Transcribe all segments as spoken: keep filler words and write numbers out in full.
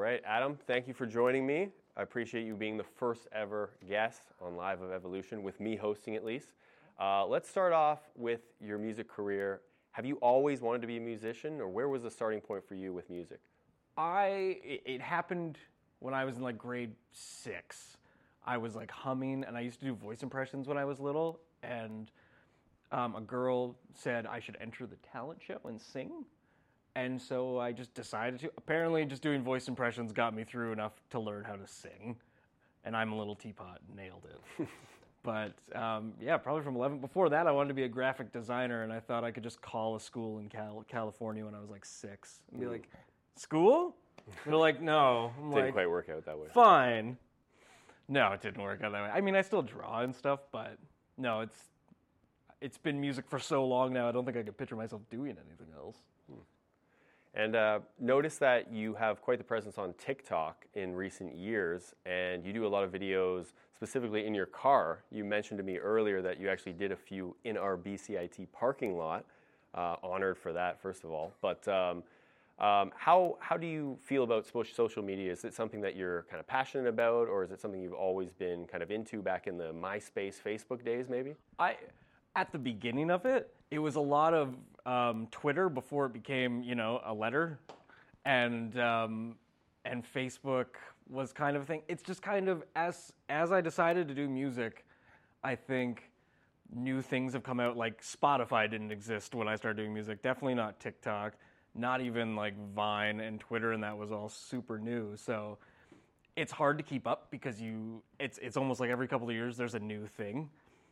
right, Adam, thank you for joining me. I appreciate you being the first ever guest on Live of Evolution, with me hosting at least. Uh, let's start off with your music career. Have you always wanted to be a musician, or where was the starting point for you with music? I, it, it happened when I was in like grade six. I was like humming, and I used to do voice impressions when I was little, and um, a girl said I should enter the talent show and sing. And so I just decided to. Apparently just doing voice impressions got me through enough to learn how to sing. And I'm a little teapot, nailed it. But um, yeah, probably from eleven. Before that, I wanted to be a graphic designer, and I thought I could just call a school in Cal- California when I was like six and be like, "School?" And they're like, "No." I'm Didn't like, quite work out that way. Fine. No, it didn't work out that way. I mean, I still draw and stuff, but no, it's it's been music for so long now. I don't think I could picture myself doing anything else. Hmm. And uh, notice that you have quite the presence on TikTok in recent years, and you do a lot of videos specifically in your car. You mentioned to me earlier that you actually did a few in our B C I T parking lot. Uh, honored for that, first of all. But um, um, how how do you feel about social media? Is it something that you're kind of passionate about, or is it something you've always been kind of into back in the MySpace, Facebook days, maybe? I, at the beginning of it, it was a lot of um, Twitter before it became, you know, a letter, and um, and Facebook was kind of a thing. It's just kind of as as I decided to do music, I think new things have come out. Like Spotify didn't exist when I started doing music. Definitely not TikTok. Not even like Vine and Twitter, and that was all super new. So it's hard to keep up because you it's it's almost like every couple of years there's a new thing,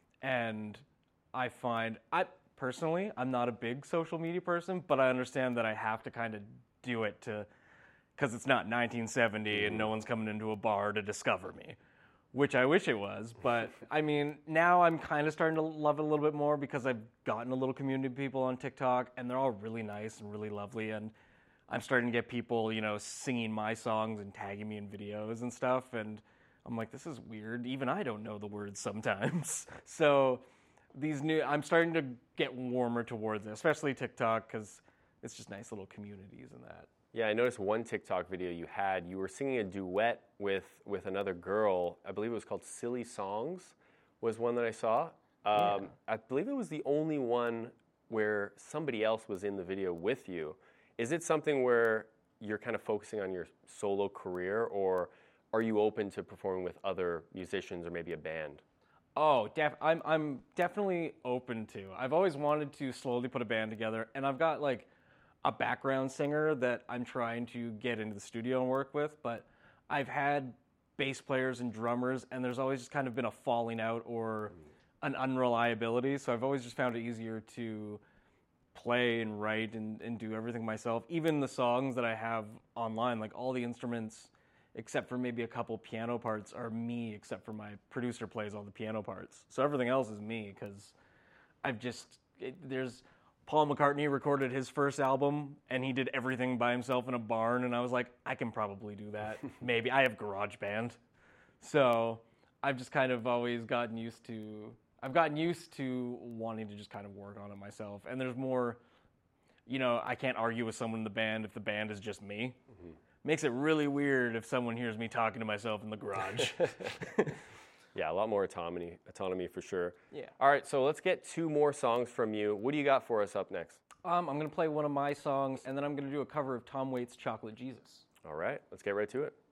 and I find I. Personally, I'm not a big social media person, but I understand that I have to kind of do it to, because it's not nineteen seventy and no one's coming into a bar to discover me, which I wish it was. But I mean, now I'm kind of starting to love it a little bit more because I've gotten a little community of people on TikTok, and they're all really nice and really lovely. And I'm starting to get people, you know, singing my songs and tagging me in videos and stuff. And I'm like, this is weird. Even I don't know the words sometimes. So these new, I'm starting to get warmer towards it, especially TikTok, because it's just nice little communities and that. Yeah, I noticed one TikTok video you had. You were singing a duet with with another girl. I believe it was called "Silly Songs," was one that I saw. Um, Yeah. I believe it was the only one where somebody else was in the video with you. Is it something where you're kind of focusing on your solo career, or are you open to performing with other musicians or maybe a band? Oh, def- I'm I'm definitely open to. I've always wanted to slowly put a band together, and I've got like a background singer that I'm trying to get into the studio and work with, but I've had bass players and drummers, and there's always just kind of been a falling out or an unreliability, so I've always just found it easier to play and write and, and do everything myself. Even the songs that I have online, like all the instruments except for maybe a couple piano parts are me, except for my producer plays all the piano parts. So everything else is me, because I've just, it, there's, Paul McCartney recorded his first album, and he did everything by himself in a barn, and I was like, I can probably do that. Maybe. I have GarageBand. So I've just kind of always gotten used to, I've gotten used to wanting to just kind of work on it myself. And there's more, you know, I can't argue with someone in the band if the band is just me. Mm-hmm. Makes it really weird if someone hears me talking to myself in the garage. Yeah, a lot more autonomy, autonomy for sure. Yeah. All right, so let's get two more songs from you. What do you got for us up next? Um, I'm going to play one of my songs, and then I'm going to do a cover of Tom Waits' Chocolate Jesus. All right, let's get right to it.